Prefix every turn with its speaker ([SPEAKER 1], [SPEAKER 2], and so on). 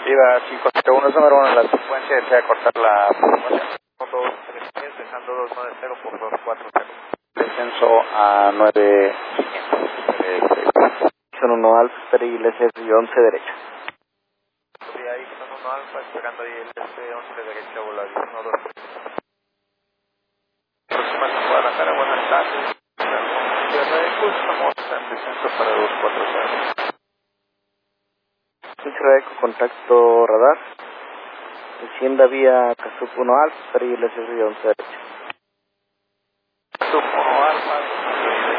[SPEAKER 1] Viva 571, es número 1 en la secuencia, desea cortar la promoción 233, dejando 290 por 240. Descenso a 9.
[SPEAKER 2] Son 1 alfa, espera iglesia y 11 derecha.
[SPEAKER 1] Sí, ahí son 1 alfa, esperando ahí el S11 derecha, volar 1, 2. Aproximación Guadalajara, buenas tardes. Estamos en descenso para 240.
[SPEAKER 2] Israel con contacto radar. Encienda vía Casup 1 alfa, espera iglesia y 11 derecha.